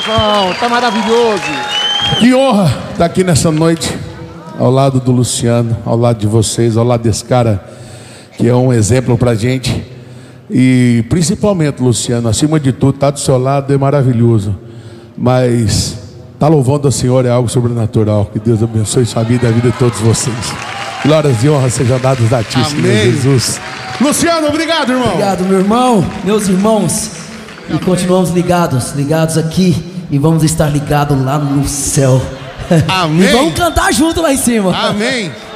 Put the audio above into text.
João, tá maravilhoso. Que honra estar aqui nessa noite, ao lado do Luciano, ao lado de vocês, ao lado desse cara que é um exemplo pra gente. E principalmente, Luciano, acima de tudo, estar do seu lado é maravilhoso. Mas estar louvando a Senhor é algo sobrenatural. Que Deus abençoe sua vida e a vida de todos vocês. Glórias e honras sejam dadas a ti, Senhor Jesus. Luciano, obrigado, irmão. Obrigado, meu irmão, meus irmãos. E continuamos ligados aqui. E vamos estar ligados lá no céu. Amém. E vamos cantar junto lá em cima. Amém.